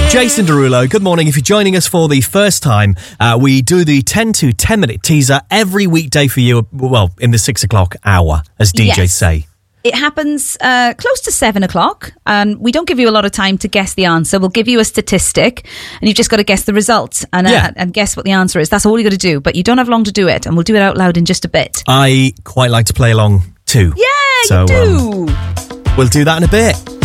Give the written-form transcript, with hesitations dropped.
Jason Derulo, good morning. If you're joining us for the first time, we do the 10 to 10 minute teaser every weekday for you, well, in the 6 o'clock hour, as DJs say. It happens close to 7 o'clock, and we don't give you a lot of time to guess the answer. We'll give you a statistic, and you've just got to guess the results and guess what the answer is. That's all you got to do, but you don't have long to do it, and we'll do it out loud in just a bit. I quite like to play along too. Yeah, so, you do. We'll do that in a bit.